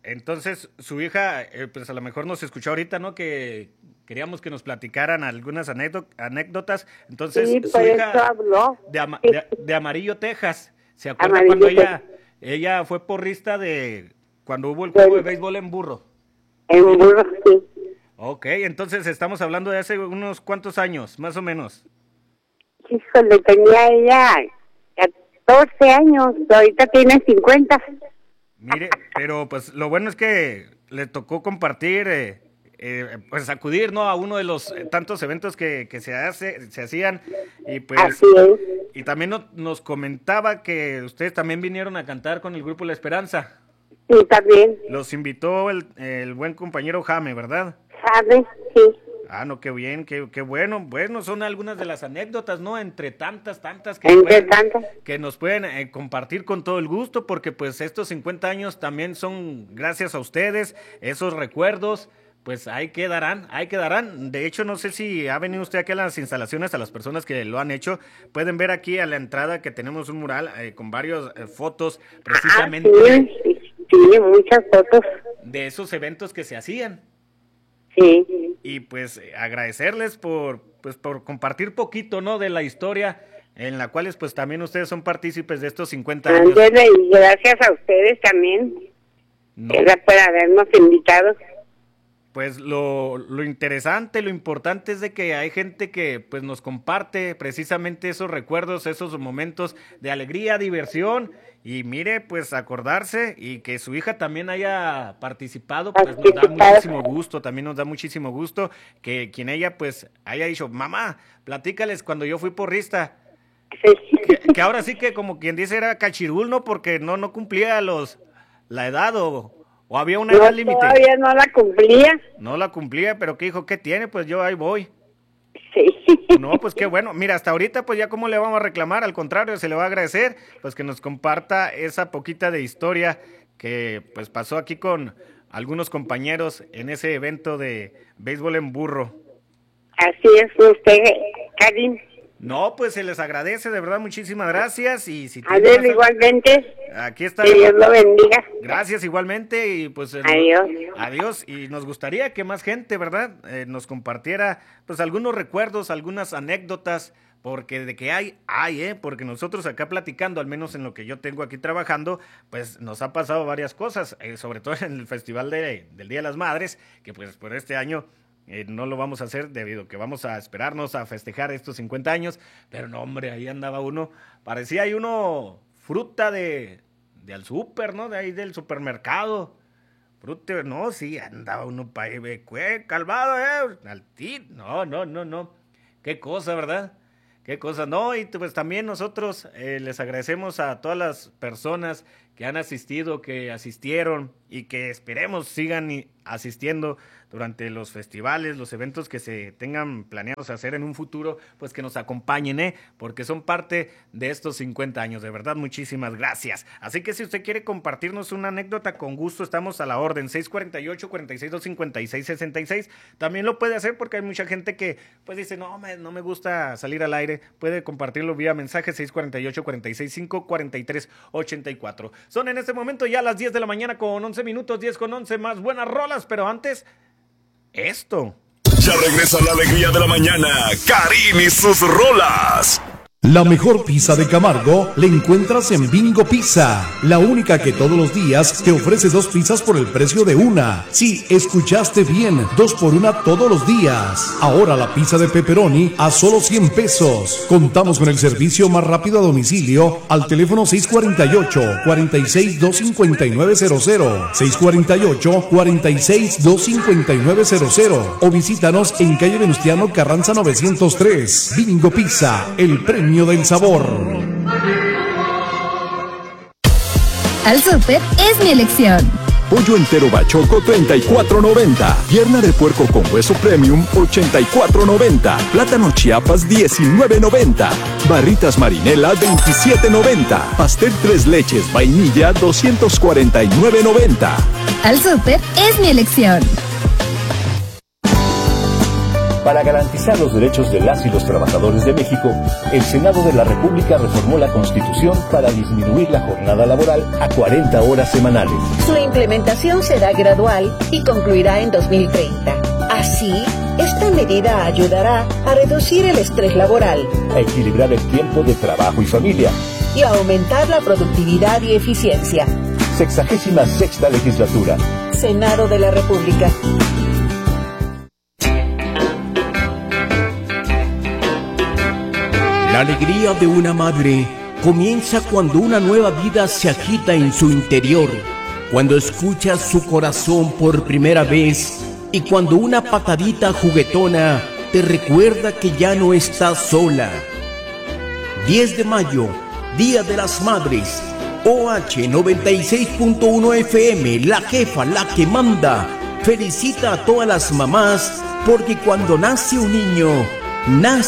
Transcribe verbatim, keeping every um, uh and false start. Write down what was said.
entonces su hija, eh, pues a lo mejor nos escuchó ahorita, ¿no? Que queríamos que nos platicaran algunas anécdotas. Entonces, sí, su hija habló. De, Ama, sí. de, de Amarillo, Texas, ¿se acuerda Amarillo, cuando ella, ella fue porrista de cuando hubo el juego de béisbol en Burro? En Burro, sí. Ok, entonces estamos hablando de hace unos cuantos años, más o menos. Híjole, tenía ella catorce años, ahorita tiene cincuenta. Mire, pero pues lo bueno es que le tocó compartir, eh, eh, pues acudir, ¿no? A uno de los eh, tantos eventos que, que se hace, se hacían y pues así es. Y también no, nos comentaba que ustedes también vinieron a cantar con el grupo La Esperanza. Sí, también. Los invitó el, el buen compañero Jame, ¿verdad? Jame, sí. Ah, no, qué bien, qué, qué bueno. Bueno, son algunas de las anécdotas, ¿no? Entre tantas, tantas que, Entre pueden, tantas. que nos pueden eh, compartir con todo el gusto, porque pues estos cincuenta años también son gracias a ustedes, esos recuerdos, pues ahí quedarán, ahí quedarán. De hecho, no sé si ha venido usted aquí a las instalaciones, a las personas que lo han hecho, pueden ver aquí a la entrada que tenemos un mural eh, con varias eh, fotos, precisamente. Ah, sí, sí, sí, muchas fotos. De esos eventos que se hacían. Sí. Y pues agradecerles por pues por compartir poquito, ¿no? De la historia en la cual pues también ustedes son partícipes de estos cincuenta años. Y gracias a ustedes también, no. por habernos invitado. Pues lo, lo interesante, lo importante es de que hay gente que pues nos comparte precisamente esos recuerdos, esos momentos de alegría, diversión y mire, pues acordarse y que su hija también haya participado, pues nos da muchísimo gusto, también nos da muchísimo gusto que quien ella pues haya dicho, mamá, platícales cuando yo fui porrista. Sí. Que, que ahora sí que como quien dice era cachirul, ¿no? Porque no, no cumplía los la edad o... ¿O había una edad límite? Todavía no la cumplía. No la cumplía, pero ¿qué dijo? ¿Qué tiene? Pues yo ahí voy. Sí. No, pues qué bueno. Mira, hasta ahorita pues ya cómo le vamos a reclamar, al contrario, se le va a agradecer, pues que nos comparta esa poquita de historia que pues pasó aquí con algunos compañeros en ese evento de béisbol en Burro. Así es usted, Karim. No, pues se les agradece, de verdad, muchísimas gracias. Y si Adiós, igualmente. Aquí está. Que Dios lo bendiga. Gracias, igualmente. Y pues adiós. Adiós. Y nos gustaría que más gente, ¿verdad? Eh, nos compartiera, pues, algunos recuerdos, algunas anécdotas, porque de que hay, hay, ¿eh? Porque nosotros acá platicando, al menos en lo que yo tengo aquí trabajando, pues nos ha pasado varias cosas, eh, sobre todo en el Festival de, del Día de las Madres, que pues por este año... Eh, no lo vamos a hacer debido a que vamos a esperarnos a festejar estos cincuenta años, pero no, hombre, ahí andaba uno, parecía ahí uno fruta de, de al súper, ¿no? De ahí del supermercado, fruta, no, sí, andaba uno para ahí, calvado, eh, al ti, no, no, no, no, qué cosa, ¿verdad? Qué cosa, no, y pues también nosotros eh, les agradecemos a todas las personas que han asistido, que asistieron y que esperemos sigan asistiendo durante los festivales, los eventos que se tengan planeados hacer en un futuro, pues que nos acompañen, ¿eh? Porque son parte de estos cincuenta años, de verdad, muchísimas gracias. Así que si usted quiere compartirnos una anécdota, con gusto estamos a la orden, seis cuarenta y ocho, cuarenta y seis, dos cincuenta y seis, sesenta y seis, también lo puede hacer porque hay mucha gente que pues dice, no, me, no me gusta salir al aire, puede compartirlo vía mensaje, seis cuarenta y ocho, cuarenta y seis, cinco, cuarenta y tres, ochenta y cuatro. Son en este momento ya las diez de la mañana con once minutos, diez con once, más buenas rolas, pero antes... esto. Ya regresa la alegría de la mañana, Karim y sus rolas. La mejor pizza de Camargo la encuentras en Bingo Pizza, la única que todos los días te ofrece dos pizzas por el precio de una. Sí, escuchaste bien, dos por una todos los días. Ahora la pizza de pepperoni a solo cien pesos. Contamos con el servicio más rápido a domicilio al teléfono seis cuarenta y ocho, cuarenta y seis, dos cincuenta y nueve cero cero, seis cuarenta y ocho, cuarenta y seis, dos cincuenta y nueve cero cero o visítanos en calle Venustiano Carranza novecientos tres. Bingo Pizza, el premio del sabor. Al Súper es mi elección. Pollo entero bachoco treinta y cuatro noventa. Pierna de puerco con hueso premium ochenta y cuatro noventa. Plátano Chiapas diecinueve noventa. Barritas Marinela veintisiete noventa. Pastel tres leches vainilla doscientos cuarenta y nueve noventa. Al Súper es mi elección. Para garantizar los derechos de las y los trabajadores de México, el Senado de la República reformó la Constitución para disminuir la jornada laboral a cuarenta horas semanales. Su implementación será gradual y concluirá en dos mil treinta. Así, esta medida ayudará a reducir el estrés laboral, a equilibrar el tiempo de trabajo y familia y a aumentar la productividad y eficiencia. Sexagésima sexta legislatura. Senado de la República. La alegría de una madre comienza cuando una nueva vida se agita en su interior, cuando escuchas su corazón por primera vez y cuando una patadita juguetona te recuerda que ya no estás sola. diez de mayo, Día de las Madres. O H noventa y seis punto uno F M, la jefa, la que manda, felicita a todas las mamás porque cuando nace un niño, nace